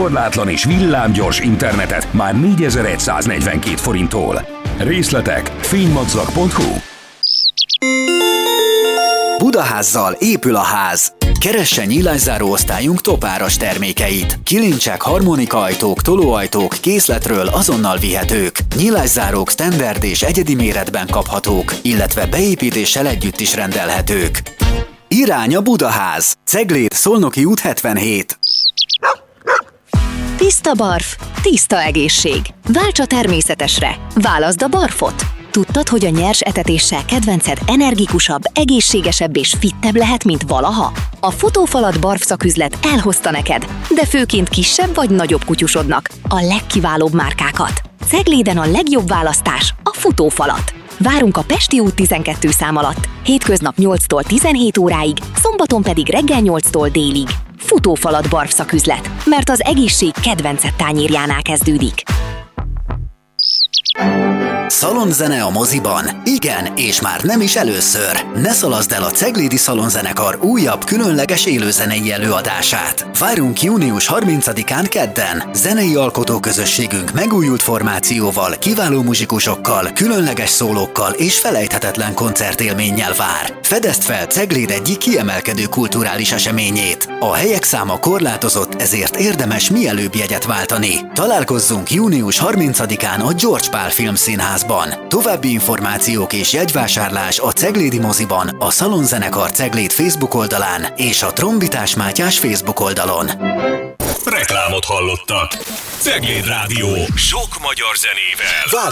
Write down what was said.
korlátlan és villámgyors internetet már 4142 forinttól. Részletek fénymadzag.hu. Budaházzal épül a ház. Keresse nyílászáró osztályunk topáras termékeit. Kilincsek, harmonikaajtók, tolóajtók készletről azonnal vihetők. Nyílászárók standard és egyedi méretben kaphatók, illetve beépítéssel együtt is rendelhetők. Irány a Budaház. Cegléd, Szolnoki út 77. Tiszta barf, tiszta egészség. Válts a természetesre. Válaszd a barfot. Tudtad, hogy a nyers etetéssel kedvenced energikusabb, egészségesebb és fittebb lehet, mint valaha? A Futófalat barfszaküzlet elhozta neked, de főként kisebb vagy nagyobb kutyusodnak a legkiválóbb márkákat. Cegléden a legjobb választás a Futófalat. Várunk a Pesti út 12 szám alatt, hétköznap 8-tól 17 óráig, szombaton pedig reggel 8-tól délig. Futófalat barfszaküzlet, mert az egészség kedvenced tányérjánál kezdődik. Szalonzene a moziban? Igen, és már nem is először. Ne szalaszd el a Ceglédi Szalonzenekar újabb, különleges élőzenei előadását. Várunk június 30-án kedden. Zenei alkotóközösségünk megújult formációval, kiváló muzsikusokkal, különleges szólókkal és felejthetetlen koncertélménnyel vár. Fedezd fel Cegléd egyik kiemelkedő kulturális eseményét. A helyek száma korlátozott, ezért érdemes mielőbb jegyet váltani. Találkozzunk június 30-án a George Pál Filmszínházban. További információk és jegyvásárlás a Ceglédi moziban, a Szalonzenekar Cegléd Facebook oldalán és a Trombitás Mátyás Facebook oldalon. Reklámot hallottak. Cegléd Rádió. Sok magyar zenével.